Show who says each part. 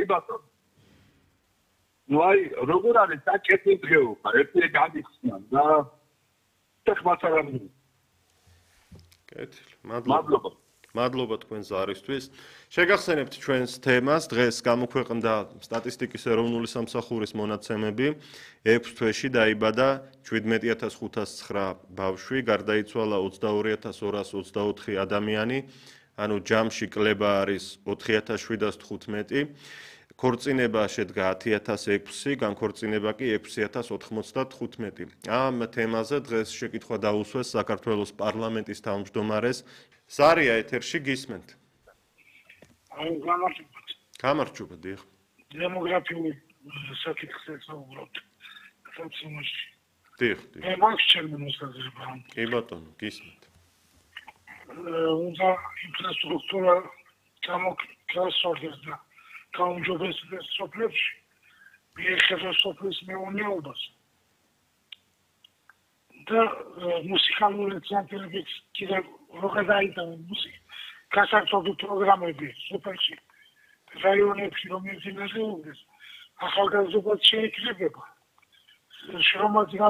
Speaker 1: ბატონო. ნუ აი როგორ არის საკეთე დღეობა, ერთი გამიხსნან და ხმასარამი.
Speaker 2: კეთილი, მადლობა. მადლობა თქვენ ზარისთვის. შეგახსენებთ ჩვენს თემას. დღეს გამოქვეყნდა სტატისტიკის ეროვნული სამსახურის მონაცემები. 6 თვეში დაიბადა 17509 ბავშვი, გარდაიცვალა 22224 ადამიანი, ანუ ჯამში კლება არის 4715. ქორწინება შედგა 10006, განქორწინება კი 6095. ამ თემაზე დღეს შეკითხვა დაუსვეს საქართველოს პარლამენტის თავმჯდომარეს. სარია ეთერში გისმენთ. გამარჯობა, დიახ.
Speaker 3: დემოგრაფიული საკითხზე საუბრობთ. სოციუმში.
Speaker 2: დიახ.
Speaker 3: მე მაქვს ჩემი მოსაზრება.
Speaker 2: კი ბატონო, გისმენთ.
Speaker 3: უნდა ინფრასტრუქტურა გამოგასწორდეს და გაუმჯობესდეს სოფლებში. მიეხება სოფლის მეურნეობას. და მუსიკალური ცენტრები კიდევ როგორ დაიწყო მუსიკა. გასართობი პროგრამები სოფელში. რაიონებში რომ იზინებდეს ახალგაზრდობა შეიძლება. შრომაც